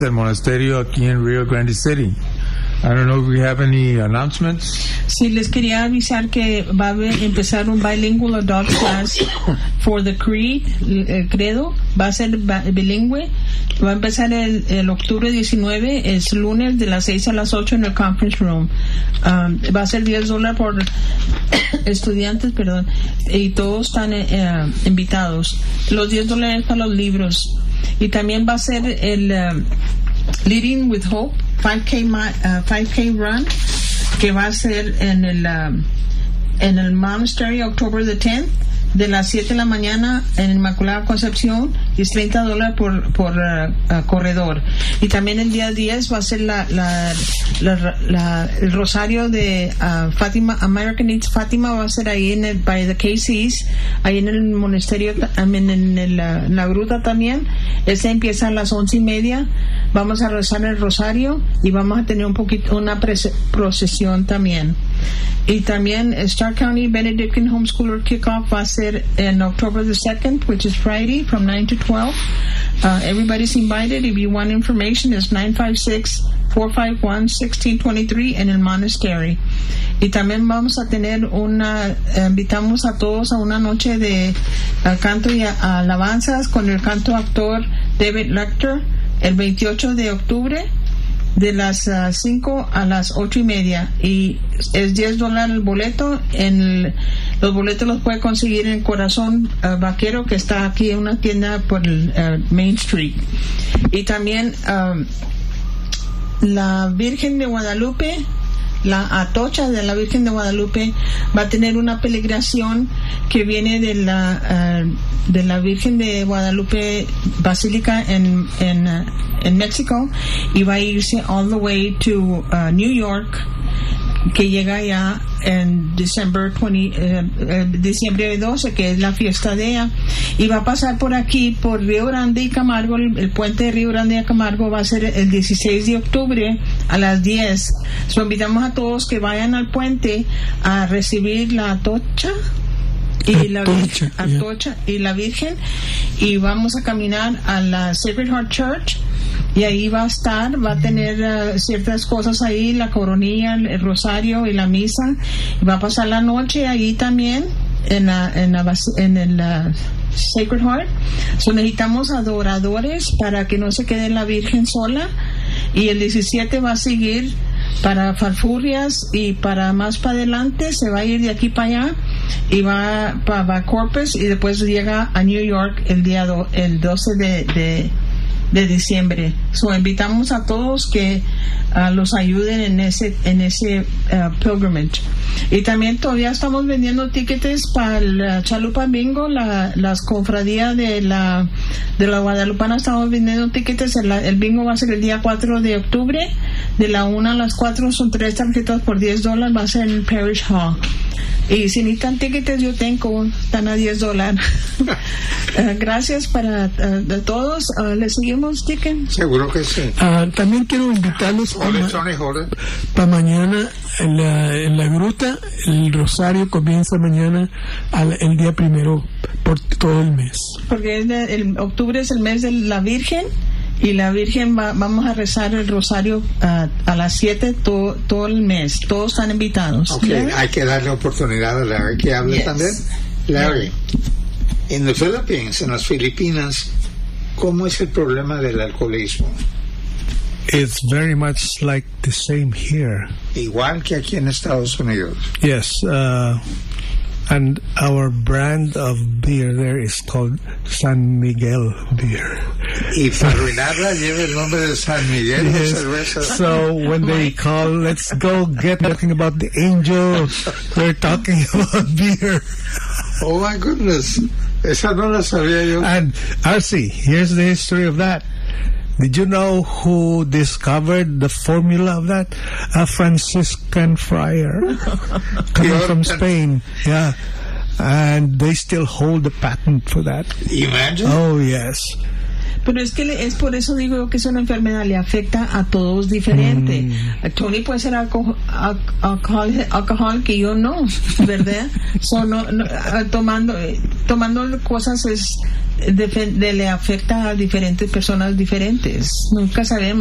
del monasterio aquí en Rio Grande City. I don't know if we have any announcements. Sí, les quería avisar que va a empezar un bilingual adult class for the creed, el credo. Va a ser bilingüe. Va a empezar el octubre 19, es lunes de las 6 a las 8 en el conference room. Va a ser $10 por estudiantes, y todos están invitados. Los $10 para los libros. Y también va a ser el Leading with Hope 5K run, que va a ser en el Monastery October the 10th, de las 7 de la mañana en Inmaculada Concepción, y es $30 por corredor. Y también el día 10 va a ser el rosario de Fátima, American Eats Fátima, va a ser ahí by the KCs, ahí en el monasterio, en la gruta también. Ese empieza a las 11:30. Vamos a rezar el rosario y vamos a tener una procesión también. Y también Stark County Benedictine Homeschooler Kickoff va a ser en October the 2nd, which is Friday, from 9 to 12. Everybody's invited. If you want information, it's 956-451-1623 en el Monastery. Y también vamos a tener invitamos a todos a una noche de canto y alabanzas con el canto actor David Lecter, el 28 de octubre, de las 5 a las 8:30, y es $10 el boleto. Los boletos los puede conseguir en Corazón Vaquero, que está aquí en una tienda por el Main Street. Y también la Virgen de Guadalupe, la Atocha de la Virgen de Guadalupe, va a tener una peregrinación que viene de la Virgen de Guadalupe Basílica en México, y va a irse all the way to New York, que llega ya en diciembre 12, que es la fiesta de ella, y va a pasar por aquí, por Río Grande y Camargo. El puente de Río Grande y Camargo va a ser el 16 de octubre a las 10. Invitamos a todos que vayan al puente a recibir la Atocha y la Virgen, y vamos a caminar a la Sacred Heart Church, y ahí va a tener ciertas cosas ahí, la coronilla, el rosario y la misa, y va a pasar la noche ahí también en el Sacred Heart. Necesitamos adoradores para que no se quede la Virgen sola, y el 17 va a seguir para Farfurrias, y para más para adelante se va a ir de aquí para allá y va a Corpus, y después llega a New York el 12 de diciembre. Invitamos a todos que los ayuden en ese pilgrimage. Y también todavía estamos vendiendo tickets para el Chalupa Bingo, las cofradías de la Guadalupana. Estamos vendiendo tickets. El bingo va a ser el día 4 de octubre, de la 1 a las 4. Son 3 tarjetas por $10. Va a ser en el Parish Hall. Y si necesitan tickets, yo tengo, están a $10. Gracias para todos. ¿Le seguimos, Chicken? Seguro que sí. También quiero invitarlos para mañana en la gruta. El rosario comienza mañana el día 1 por todo el mes. Porque el octubre es el mes de la Virgen. Y la Virgen vamos a rezar el rosario a las 7 todo el mes. Todos están invitados. Okay, hay que darle oportunidad a Larry que hable también. Larry, en las Filipinas, ¿cómo es el problema del alcoholismo? It's very much like the same here. Igual que aquí en Estados Unidos. Yes, and our brand of beer there is called San Miguel beer. Y para arruinarla lleva el nombre de San Miguel. Yes. So when they call, let's go get talking about the angel, they're talking about beer. Oh my goodness, esa no la sabía yo. And Arcee, here's the history of that. Did you know who discovered the formula of that? A Franciscan friar coming from Spain. Yeah. And they still hold the patent for that. Imagine. Oh, yes. Pero es que es por eso digo que es una enfermedad, le afecta a todos diferente. Tony puede ser alcohol que yo no, ¿verdad? Tomando cosas le afecta a diferentes personas diferentes. Nunca sabemos.